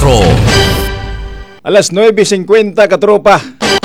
Alas 9:50 katropa.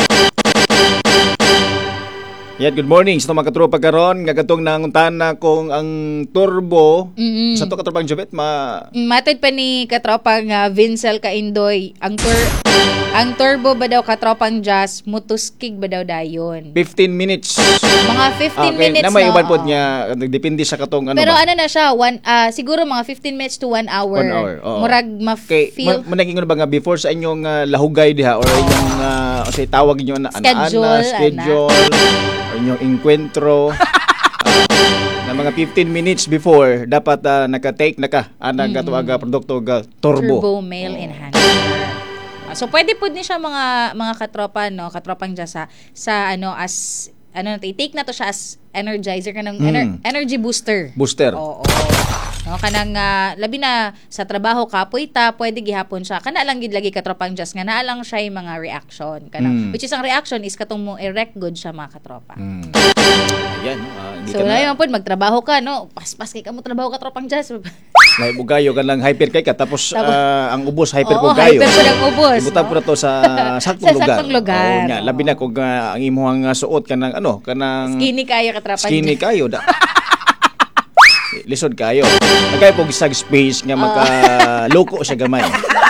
Yan, good morning sa mga katropa karon nga katong nangutana kung ang turbo sa to katropang Jobet Matod pa ni katropang Vincel Kaindoy, ang turbo ba daw katropang Jazz mutuskig ba daw dayon? 15 minutes. Mga 15 minutes na may no. uban pod niya depende sa katong ano Pero ba. ano na siya, siguro mga 15 minutes to 1 hour. 1 hour. Oo. Murag Kay ma-feel managing ba nga before sa inyong lahugay diha or inyong say tawag niyo na schedule or inyong encuentro na mga 15 minutes before dapat naka-take na ka anang katuwaga produkto ga turbo male enhancer. So pwede pud ni siya mga katropa no, katropang Jazz sa ano as ano i-take na to siya as energizer kanang energy booster. Oo. No, kanang labi na sa trabaho kapoy ta pwede gihapon siya kana lang gid lagi katropang Jazz nga naa lang siya yung mga reaction kanang which is ang reaction is katong mo erect good siya mga katropa. Ayan, so layo pod magtrabaho ka no, paspas kay kamo trabaho katropang Jazz. May bugayo ka lang hyper kay ka tapos ang ubos hyper bugayo. Hyper pud ang ubos. Ibutan po na to sa saktong lugar. Oo, labi na kung ang imong suot kanang kanang skinny kayo katropang skinny kayo da. Lisod kayo. Nagay po gisag space nga magka loko siya gamay.